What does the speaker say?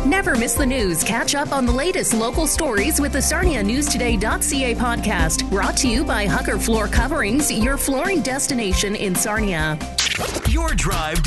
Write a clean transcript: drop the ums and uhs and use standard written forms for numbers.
Never miss the news. Catch up on the latest local stories with the SarniaNewsToday.ca podcast. Brought to you by Hugger Floor Coverings, your flooring destination in Sarnia. Your drive